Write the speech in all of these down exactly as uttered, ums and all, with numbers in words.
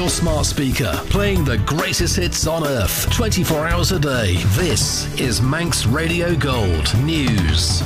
your smart speaker, playing the greatest hits on earth, twenty-four hours a day. This is Manx Radio Gold News.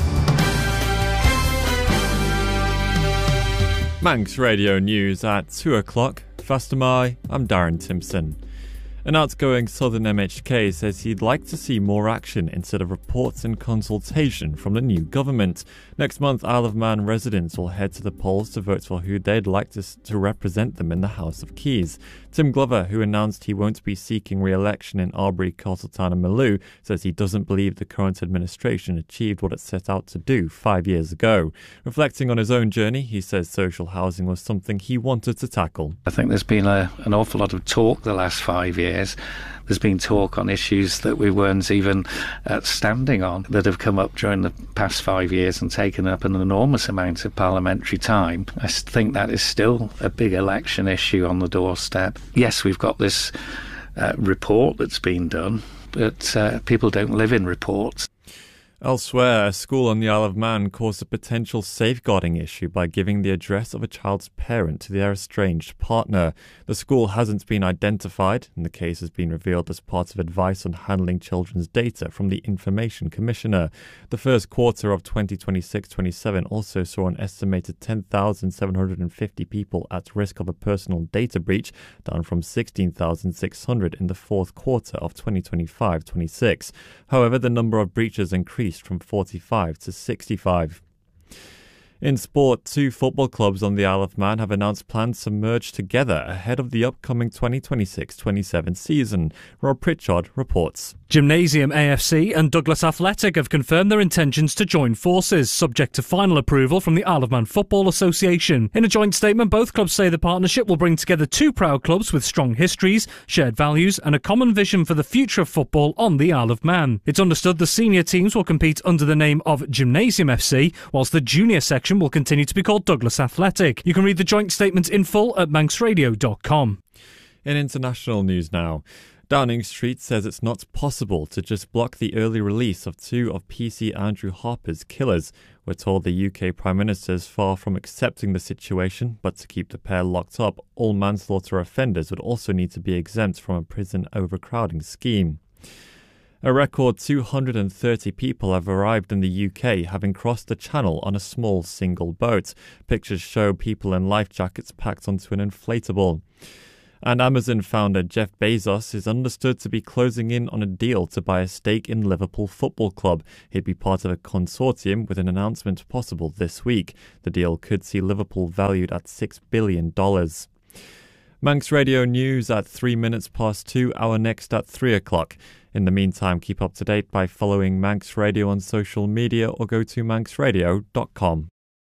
Manx Radio News at two o'clock. Faster my, I'm Darren Timpson. An outgoing Southern M H K says he'd like to see more action instead of reports and consultation from the new government. Next month, Isle of Man residents will head to the polls to vote for who they'd like to, to represent them in the House of Keys. Tim Glover, who announced he won't be seeking re-election in Albury, Castletown and Maloo, says he doesn't believe the current administration achieved what it set out to do five years ago. Reflecting on his own journey, he says social housing was something he wanted to tackle. I think there's been a, an awful lot of talk the last five years. There's been talk on issues that we weren't even uh, standing on that have come up during the past five years and taken up an enormous amount of parliamentary time. I think that is still a big election issue on the doorstep. Yes, we've got this uh, report that's been done, but uh, people don't live in reports. Elsewhere, a school on the Isle of Man caused a potential safeguarding issue by giving the address of a child's parent to their estranged partner. The school hasn't been identified, and the case has been revealed as part of advice on handling children's data from the Information Commissioner. The first quarter of twenty twenty-six twenty-seven also saw an estimated ten thousand seven hundred fifty people at risk of a personal data breach, down from sixteen thousand six hundred in the fourth quarter of twenty twenty-five twenty-six. However, the number of breaches increased from forty-five to sixty-five. In sport, two football clubs on the Isle of Man have announced plans to merge together ahead of the upcoming twenty twenty-six twenty-seven season. Rob Pritchard reports. Gymnasium A F C and Douglas Athletic have confirmed their intentions to join forces, subject to final approval from the Isle of Man Football Association. In a joint statement, both clubs say the partnership will bring together two proud clubs with strong histories, shared values and a common vision for the future of football on the Isle of Man. It's understood the senior teams will compete under the name of Gymnasium F C, whilst the junior section will continue to be called Douglas Athletic. You can read the joint statement in full at manx radio dot com. In international news now, Downing Street says it's not possible to just block the early release of two of P C Andrew Harper's killers. We're told the U K Prime Minister is far from accepting the situation, but to keep the pair locked up, all manslaughter offenders would also need to be exempt from a prison overcrowding scheme. A record two hundred thirty people have arrived in the U K, having crossed the channel on a small single boat. Pictures show people in life jackets packed onto an inflatable. And Amazon founder Jeff Bezos is understood to be closing in on a deal to buy a stake in Liverpool Football Club. He'd be part of a consortium with an announcement possible this week. The deal could see Liverpool valued at six billion dollars. Manx Radio News at three minutes past two, our next at three o'clock. In the meantime, keep up to date by following Manx Radio on social media or go to manx radio dot com.